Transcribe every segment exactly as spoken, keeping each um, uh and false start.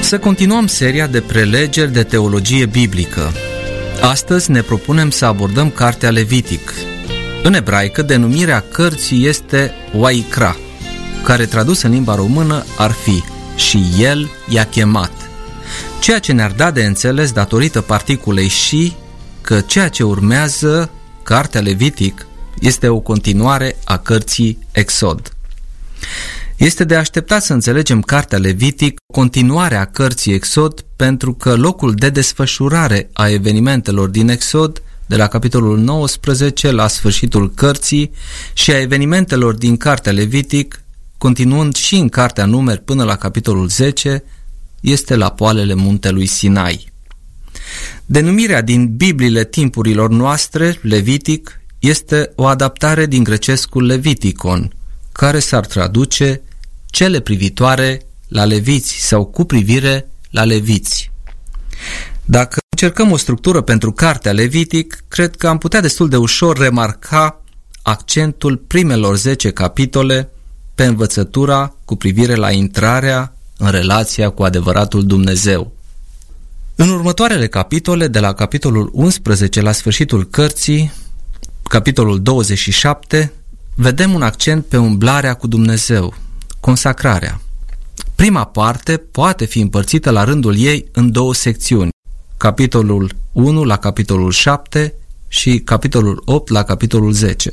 Să continuăm seria de prelegeri de teologie biblică. Astăzi ne propunem să abordăm cartea Levitic. În ebraică, denumirea cărții este Waikra, care tradus în limba română ar fi și el i-a chemat, ceea ce ne-ar da de înțeles datorită particulei și că ceea ce urmează, cartea Levitic, este o continuare a cărții Exod. Este de așteptat să înțelegem cartea Levitic, continuarea cărții Exod, pentru că locul de desfășurare a evenimentelor din Exod, de la capitolul nouăsprezece la sfârșitul cărții, și a evenimentelor din cartea Levitic, continuând și în cartea Numeri până la capitolul zece, este la poalele muntelui Sinai. Denumirea din Bibliile timpurilor noastre, Levitic, este o adaptare din grecescul Leviticon, care s-ar traduce cele privitoare la leviți sau cu privire la leviți. Dacă încercăm o structură pentru cartea Levitic, cred că am putea destul de ușor remarca accentul primelor zece capitole pe învățătura cu privire la intrarea în relația cu adevăratul Dumnezeu. În următoarele capitole, de la capitolul unsprezece la sfârșitul cărții, capitolul douăzeci și șapte, vedem un accent pe umblarea cu Dumnezeu, consacrarea. Prima parte poate fi împărțită la rândul ei în două secțiuni, capitolul unu la capitolul șapte și capitolul opt la capitolul zece.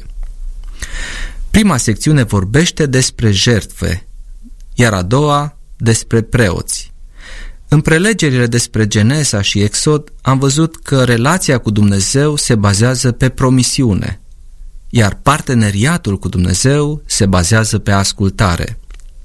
Prima secțiune vorbește despre jertfe, iar a doua despre preoți. În prelegerile despre Genesa și Exod am văzut că relația cu Dumnezeu se bazează pe promisiune, iar parteneriatul cu Dumnezeu se bazează pe ascultare.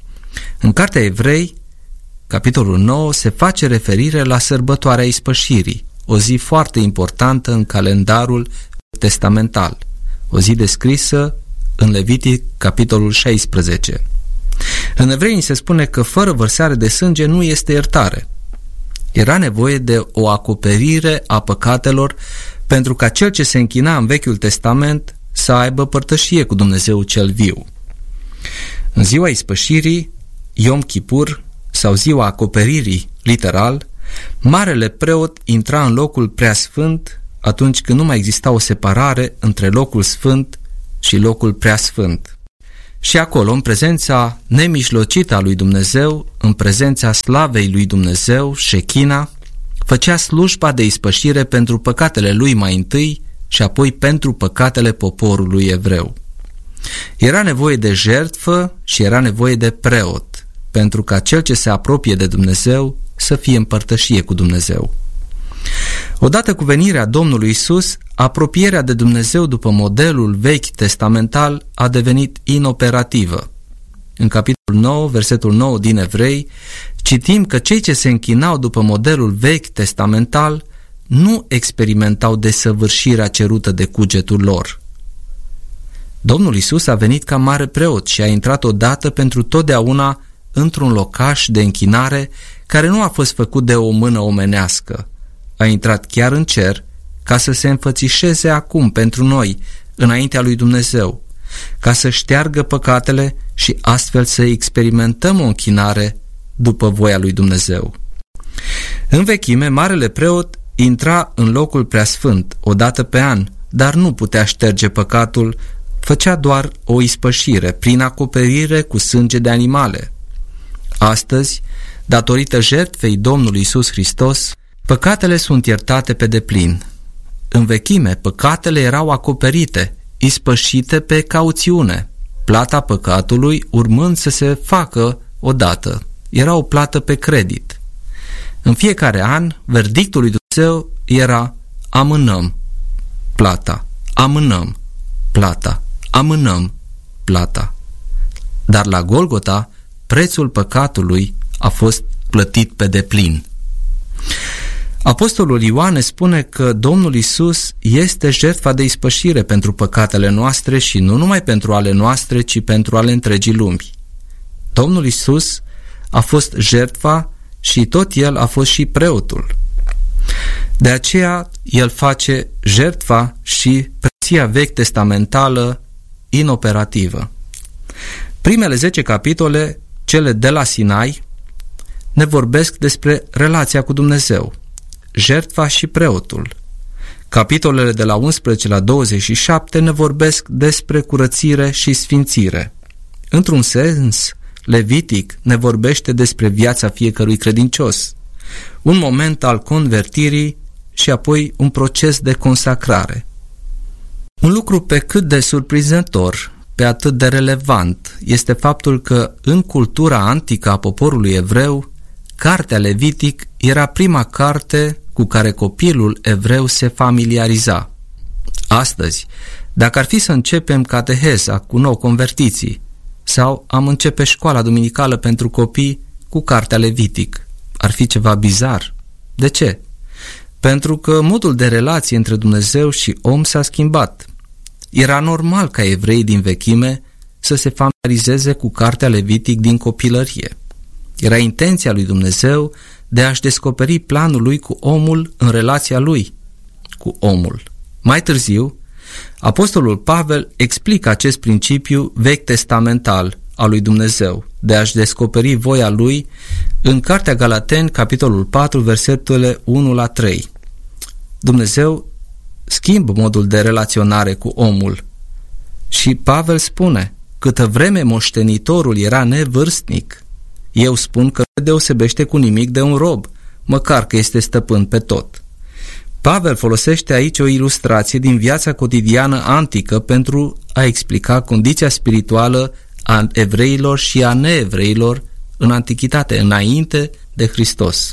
În cartea Evrei, capitolul nouă, se face referire la sărbătoarea ispășirii, o zi foarte importantă în calendarul testamental, o zi descrisă în Levitic, capitolul șaisprezece. În Evrei se spune că fără vărsare de sânge nu este iertare. Era nevoie de o acoperire a păcatelor pentru ca cel ce se închina în Vechiul Testament să aibă părtășie cu Dumnezeu cel viu. În ziua ispășirii, Yom Kippur, sau ziua acoperirii, literal, marele preot intra în locul preasfânt atunci când nu mai exista o separare între locul sfânt și locul preasfânt. Și acolo, în prezența nemijlocită a lui Dumnezeu, în prezența slavei lui Dumnezeu, Shechina, făcea slujba de ispășire pentru păcatele lui mai întâi și apoi pentru păcatele poporului evreu. Era nevoie de jertfă și era nevoie de preot, pentru ca cel ce se apropie de Dumnezeu să fie în părtășie cu Dumnezeu. Odată cu venirea Domnului Isus, apropierea de Dumnezeu după modelul vechi testamental a devenit inoperativă. În capitolul nouă, versetul nouă din Evrei, citim că cei ce se închinau după modelul vechi testamental nu experimentau desăvârșirea cerută de cugetul lor. Domnul Isus a venit ca mare preot și a intrat odată pentru totdeauna într-un locaș de închinare care nu a fost făcut de o mână omenească. A intrat chiar în cer ca să se înfățișeze acum pentru noi înaintea lui Dumnezeu, ca să șteargă păcatele și astfel să experimentăm o închinare după voia lui Dumnezeu. În vechime, marele preot intra în locul preasfânt o dată pe an, dar nu putea șterge păcatul, făcea doar o ispășire prin acoperire cu sânge de animale. Astăzi, datorită jertfei Domnului Iisus Hristos, păcatele sunt iertate pe deplin. În vechime, păcatele erau acoperite, ispășite pe cauțiune, plata păcatului urmând să se facă odată. Era o plată pe credit. În fiecare an, verdictul lui Dumnezeu era: amânăm plata, amânăm plata, amânăm plata. Dar la Golgota, prețul păcatului a fost plătit pe deplin. Apostolul Ioan ne spune că Domnul Isus este jertfa de ispășire pentru păcatele noastre și nu numai pentru ale noastre, ci pentru ale întregii lumi. Domnul Isus a fost jertfa și tot El a fost și preotul. De aceea El face jertfa și preția vechi testamentală inoperativă. Primele zece capitole, cele de la Sinai, ne vorbesc despre relația cu Dumnezeu, jertfa și preotul. Capitolele de la unsprezece la douăzeci și șapte ne vorbesc despre curățire și sfințire. Într-un sens, Levitic ne vorbește despre viața fiecărui credincios, un moment al convertirii și apoi un proces de consacrare. Un lucru pe cât de surprinzător, pe atât de relevant, este faptul că în cultura antică a poporului evreu, cartea Levitic era prima carte cu care copilul evreu se familiariza. Astăzi, dacă ar fi să începem cateheza cu nou convertiții sau am începe școala duminicală pentru copii cu cartea Levitic, ar fi ceva bizar. De ce? Pentru că modul de relație între Dumnezeu și om s-a schimbat. Era normal ca evreii din vechime să se familiarizeze cu cartea Levitic din copilărie. Era intenția lui Dumnezeu de a-și descoperi planul lui cu omul în relația lui cu omul. Mai târziu, apostolul Pavel explică acest principiu vechi testamental al lui Dumnezeu de a-și descoperi voia lui în Cartea Galateni, capitolul patru, versetele unu la trei. Dumnezeu schimbă modul de relaționare cu omul și Pavel spune: câtă vreme moștenitorul era nevârstnic, eu spun că nu deosebește cu nimic de un rob, măcar că este stăpân pe tot. Pavel folosește aici o ilustrație din viața cotidiană antică pentru a explica condiția spirituală a evreilor și a neevreilor în antichitate, înainte de Hristos.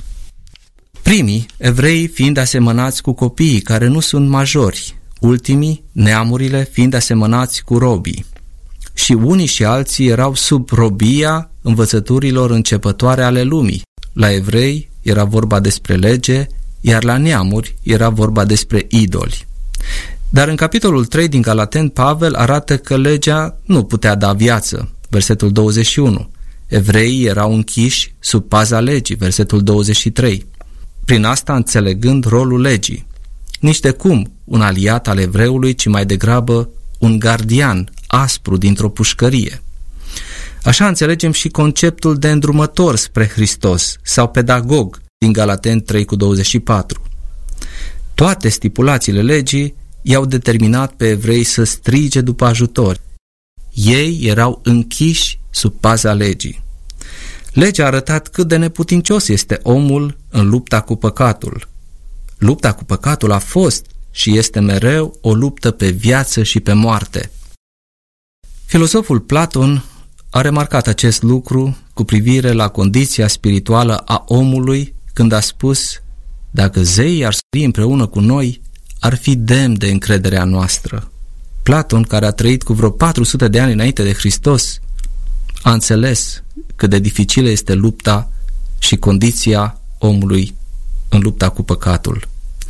Primii, evreii fiind asemănați cu copiii care nu sunt majori, ultimii, neamurile, fiind asemănați cu robii. Și unii și alții erau sub robia învățăturilor începătoare ale lumii. La evrei era vorba despre lege, iar la neamuri era vorba despre idoli. Dar în capitolul trei din Galateni, Pavel arată că legea nu putea da viață, versetul douăzeci și unu. Evreii erau închiși sub paza legii, versetul douăzeci și trei. Prin asta înțelegând rolul legii. Nici de cum un aliat al evreului, ci mai degrabă un gardian aspru dintr-o pușcărie. Așa înțelegem și conceptul de îndrumător spre Hristos sau pedagog din Galateni trei cu douăzeci și patru. Toate stipulațiile legii i-au determinat pe evrei să strige după ajutor. Ei erau închiși sub paza legii. Legea a arătat cât de neputincios este omul în lupta cu păcatul. Lupta cu păcatul a fost și este mereu o luptă pe viață și pe moarte. Filozoful Platon a remarcat acest lucru cu privire la condiția spirituală a omului când a spus: dacă zeii ar sări împreună cu noi, ar fi demn de încrederea noastră. Platon, care a trăit cu vreo patru sute de ani înainte de Hristos, a înțeles cât de dificilă este lupta și condiția omului în lupta cu păcatul.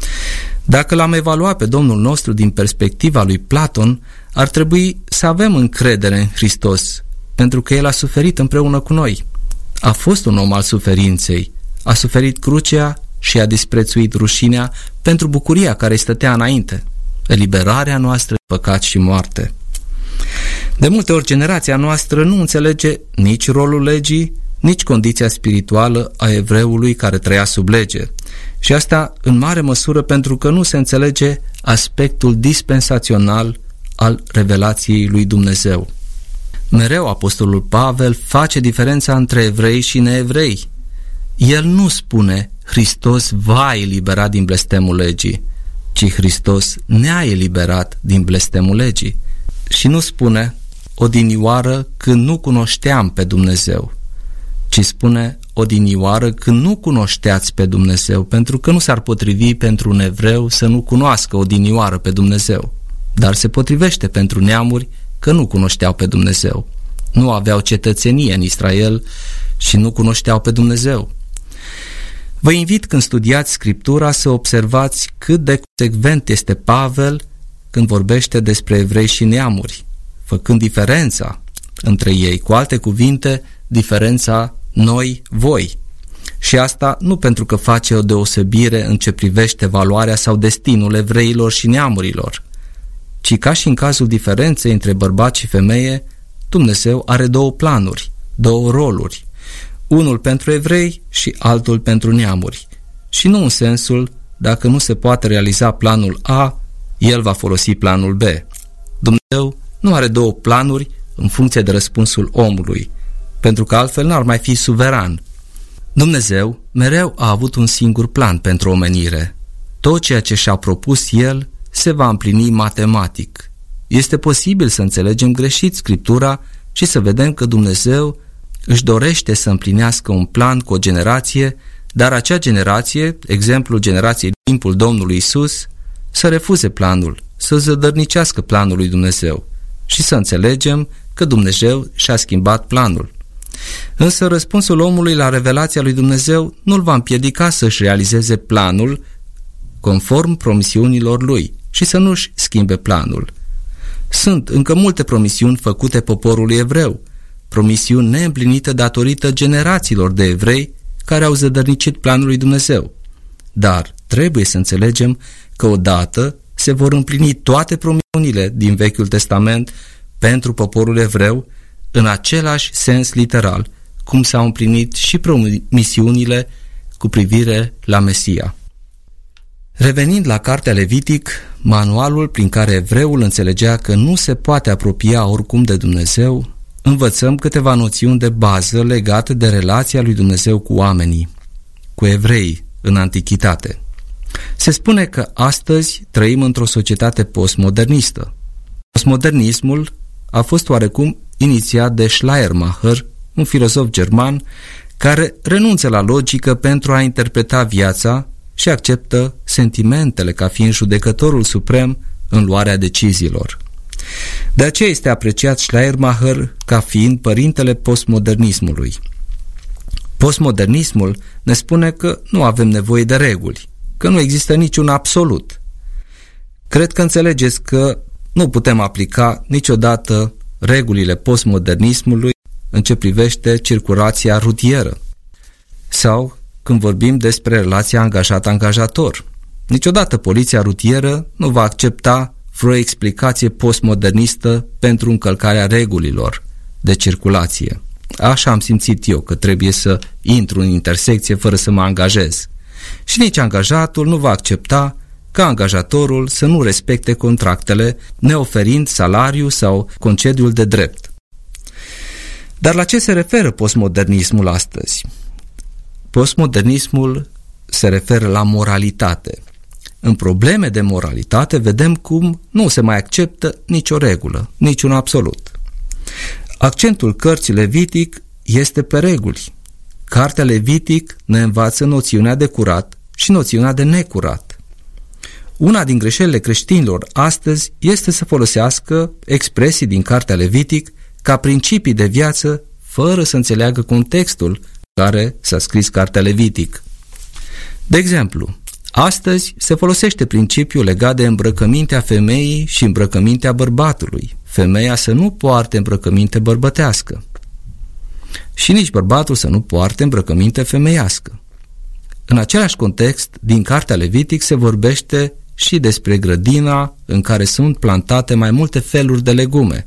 Dacă l-am evaluat pe Domnul nostru din perspectiva lui Platon, ar trebui să avem încredere în Hristos, pentru că El a suferit împreună cu noi. A fost un om al suferinței, a suferit crucea și a disprețuit rușinea pentru bucuria care îi stătea înainte, eliberarea noastră de păcat și moarte. De multe ori generația noastră nu înțelege nici rolul legii, nici condiția spirituală a evreului care trăia sub lege. Și asta în mare măsură pentru că nu se înțelege aspectul dispensațional al revelației lui Dumnezeu. Mereu apostolul Pavel face diferența între evrei și neevrei. El nu spune Hristos va elibera din blestemul legii, ci Hristos ne-a eliberat din blestemul legii. Și nu spune odinioară când nu cunoșteam pe Dumnezeu, ci spune odinioară când nu cunoșteați pe Dumnezeu, pentru că nu s-ar potrivi pentru un evreu să nu cunoască odinioară pe Dumnezeu, dar se potrivește pentru neamuri că nu cunoșteau pe Dumnezeu, nu aveau cetățenie în Israel și nu cunoșteau pe Dumnezeu. Vă invit când studiați Scriptura să observați cât de consecvent este Pavel când vorbește despre evrei și neamuri, făcând diferența între ei, cu alte cuvinte, diferența noi-voi. Și asta nu pentru că face o deosebire în ce privește valoarea sau destinul evreilor și neamurilor, ci ca și în cazul diferenței între bărbat și femeie, Dumnezeu are două planuri, două roluri. unul pentru evrei și altul pentru neamuri. Și nu în sensul, dacă nu se poate realiza planul A, el va folosi planul B. Dumnezeu nu are două planuri în funcție de răspunsul omului, pentru că altfel n-ar mai fi suveran. Dumnezeu mereu a avut un singur plan pentru omenire. Tot ceea ce și-a propus El se va împlini matematic. Este posibil să înțelegem greșit Scriptura și să vedem că Dumnezeu își dorește să împlinească un plan cu o generație, dar acea generație, exemplul generației din timpul Domnului Isus, să refuze planul, să zădărnicească planul lui Dumnezeu și să înțelegem că Dumnezeu și-a schimbat planul. Însă răspunsul omului la revelația lui Dumnezeu nu-l va împiedica să-și realizeze planul conform promisiunilor lui și să nu-și schimbe planul. Sunt încă multe promisiuni făcute poporului evreu, promisiuni neîmplinite datorită generațiilor de evrei care au zădărnicit planul lui Dumnezeu. Dar trebuie să înțelegem că odată se vor împlini toate promisiunile din Vechiul Testament pentru poporul evreu în același sens literal, cum s-au împlinit și promisiunile cu privire la Mesia. Revenind la cartea Levitic, manualul prin care evreul înțelegea că nu se poate apropia oricum de Dumnezeu, învățăm câteva noțiuni de bază legate de relația lui Dumnezeu cu oamenii, cu evreii în antichitate. Se spune că astăzi trăim într-o societate postmodernistă. Postmodernismul a fost oarecum inițiat de Schleiermacher, un filozof german care renunță la logică pentru a interpreta viața și acceptă sentimentele ca fiind judecătorul suprem în luarea deciziilor. De aceea este apreciat Schleiermacher ca fiind părintele postmodernismului. Postmodernismul ne spune că nu avem nevoie de reguli, că nu există niciun absolut. Cred că înțelegeți că nu putem aplica niciodată regulile postmodernismului în ce privește circulația rutieră sau când vorbim despre relația angajat-angajator. Niciodată poliția rutieră nu va accepta vreo explicație postmodernistă pentru încălcarea regulilor de circulație. Așa am simțit eu că trebuie să intru în intersecție fără să mă angajez. Și nici angajatul nu va accepta ca angajatorul să nu respecte contractele, neoferind salariu sau concediul de drept. Dar la ce se referă postmodernismul astăzi? Postmodernismul se referă la moralitate. În probleme de moralitate vedem cum nu se mai acceptă nicio regulă, niciun absolut. Accentul cărții Levitic este pe reguli. Cartea Levitic ne învață noțiunea de curat și noțiunea de necurat. Una din greșelile creștinilor astăzi este să folosească expresii din cartea Levitic ca principii de viață fără să înțeleagă contextul în care s-a scris cartea Levitic. De exemplu, astăzi se folosește principiul legat de îmbrăcămintea femeii și îmbrăcămintea bărbatului. Femeia să nu poarte îmbrăcăminte bărbătească și nici bărbatul să nu poarte îmbrăcăminte femeiască. În același context, din cartea Levitic se vorbește și despre grădina în care sunt plantate mai multe feluri de legume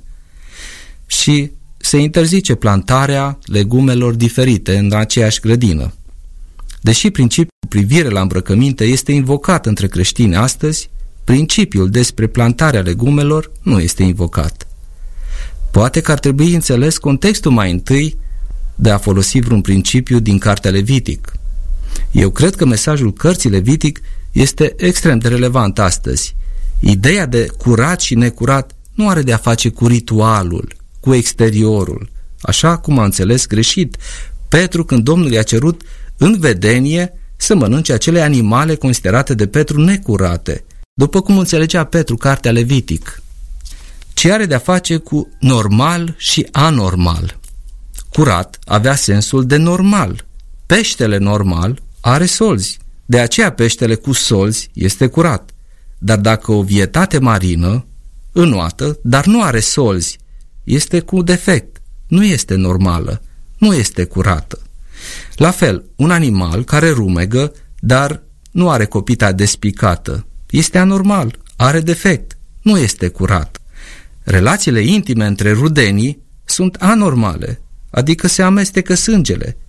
și se interzice plantarea legumelor diferite în aceeași grădină. Deși principiul cu privire la îmbrăcăminte este invocat între creștini astăzi, principiul despre plantarea legumelor nu este invocat. Poate că ar trebui înțeles contextul mai întâi de a folosi vreun principiu din cartea Levitic. Eu cred că mesajul cărții Levitic este extrem de relevant astăzi. Ideea de curat și necurat nu are de a face cu ritualul, cu exteriorul, așa cum a înțeles greșit Petru când Domnul i-a cerut în vedenie să mănânce acele animale considerate de Petru necurate, după cum înțelegea Petru cartea Levitic, ci are de a face cu normal și anormal. Curat avea sensul de normal. Peștele normal are solzi, de aceea peștele cu solzi este curat. Dar dacă o vietate marină, înoată, dar nu are solzi, este cu defect, nu este normală, nu este curată. La fel, un animal care rumegă, dar nu are copita despicată, este anormal, are defect, nu este curat. Relațiile intime între rudenii sunt anormale, adică se amestecă sângele,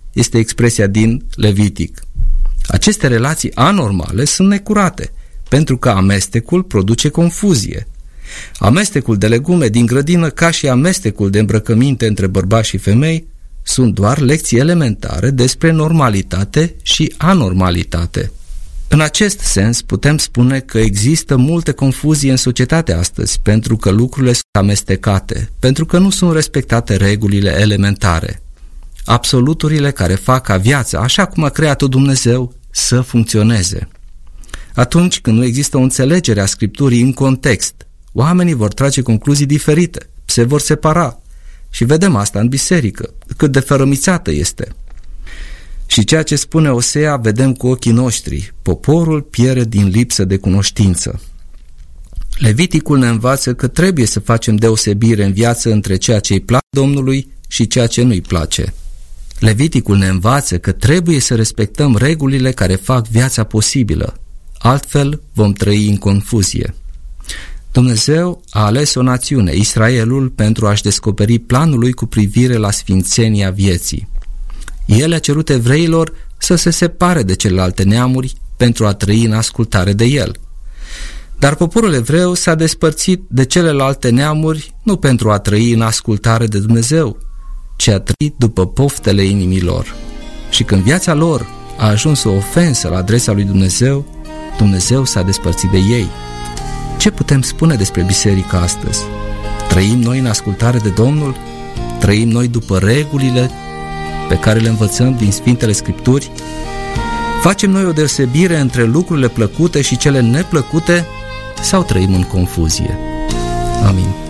este expresia din Levitic. Aceste relații anormale sunt necurate, pentru că amestecul produce confuzie. Amestecul de legume din grădină, ca și amestecul de îmbrăcăminte între bărbați și femei, sunt doar lecții elementare despre normalitate și anormalitate. În acest sens, putem spune că există multe confuzii în societate astăzi, pentru că lucrurile sunt amestecate, pentru că nu sunt respectate regulile elementare, absoluturile care fac ca viața, așa cum a creat-o Dumnezeu, să funcționeze. Atunci când nu există o înțelegere a Scripturii în context, oamenii vor trage concluzii diferite, se vor separa. Și vedem asta în biserică, cât de fărămițată este. Și ceea ce spune Osea vedem cu ochii noștri: poporul pierde din lipsă de cunoștință. Leviticul ne învață că trebuie să facem deosebire în viață între ceea ce îi place Domnului și ceea ce nu îi place. Leviticul ne învață că trebuie să respectăm regulile care fac viața posibilă, altfel vom trăi în confuzie. Dumnezeu a ales o națiune, Israelul, pentru a-și descoperi planul lui cu privire la sfințenia vieții. El a cerut evreilor să se separe de celelalte neamuri pentru a trăi în ascultare de el. Dar poporul evreu s-a despărțit de celelalte neamuri nu pentru a trăi în ascultare de Dumnezeu, ci a trăi după poftele inimilor. Și când viața lor a ajuns o ofensă la adresa lui Dumnezeu, Dumnezeu s-a despărțit de ei. Ce putem spune despre biserica astăzi? Trăim noi în ascultare de Domnul? Trăim noi după regulile pe care le învățăm din Sfintele Scripturi? Facem noi o deosebire între lucrurile plăcute și cele neplăcute sau trăim în confuzie? Amin.